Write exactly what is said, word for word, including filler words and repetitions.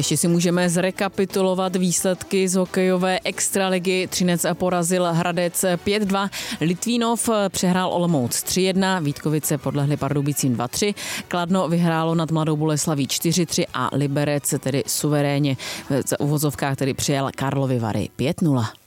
Ještě si můžeme zrekapitulovat výsledky z hokejové extraligy. Třinec porazil Hradec pět dva, Litvínov přehrál Olomouc tři jedna, Vítkovice podlehly Pardubicím dva tři, Kladno vyhrálo nad Mladou Boleslaví čtyři tři a Liberec tedy suverénně v uvozovkách tedy přijal Karlovy Vary pět nula.